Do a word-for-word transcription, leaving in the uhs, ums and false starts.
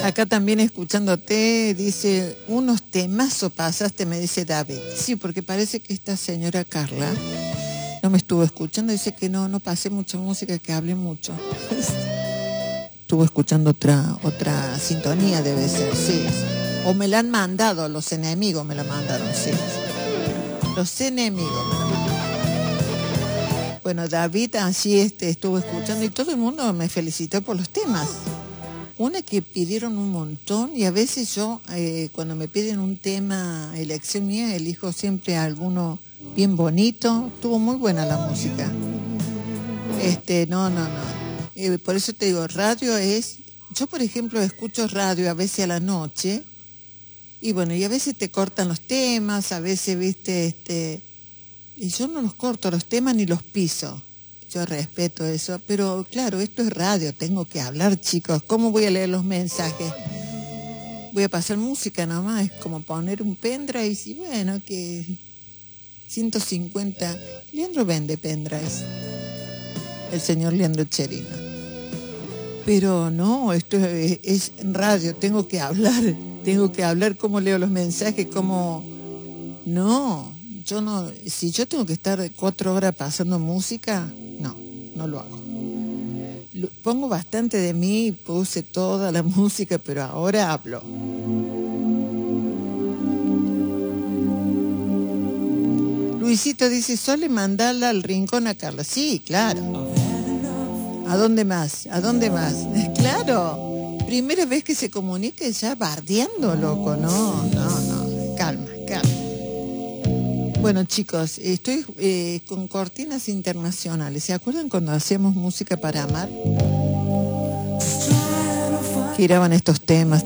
Acá también escuchándote, dice, unos temazos pasaste, me dice David. Sí, porque parece que esta señora Carla no me estuvo escuchando, dice que no, no pasé mucha música, que hablé mucho. Estuvo escuchando otra, otra sintonía, debe ser, sí. O me la han mandado, los enemigos me la mandaron, sí. Los enemigos me la mandaron. Bueno, David así este, estuvo escuchando y todo el mundo me felicitó por los temas. Una que pidieron un montón y a veces yo, eh, cuando me piden un tema, elección mía, elijo siempre alguno bien bonito. Estuvo muy buena la música. Este, no, no, no. Eh, por eso te digo, radio es... Yo, por ejemplo, escucho radio a veces a la noche y bueno, y a veces te cortan los temas, a veces, viste, este... Y yo no los corto los temas ni los piso. Yo respeto eso, pero claro, esto es radio, tengo que hablar, chicos. ¿Cómo voy a leer los mensajes? Voy a pasar música nomás, es como poner un pendrive y bueno, que ciento cincuenta... Leandro vende pendrives, el señor Leandro Cherino. Pero no, esto es, es radio, tengo que hablar, tengo que hablar cómo leo los mensajes, cómo... No... Yo no, si yo tengo que estar cuatro horas pasando música, no, no lo hago. Lo, pongo bastante de mí, puse toda la música, pero ahora hablo. Luisito dice, ¿suele mandarla al rincón a Carla? Sí, claro. ¿A dónde más? ¿A dónde más? Claro, primera vez que se comunica ya bardeando, loco, no, no, no, calma, calma. Bueno, chicos, estoy eh, con cortinas internacionales. ¿Se acuerdan cuando hacíamos música para amar? Giraban estos temas.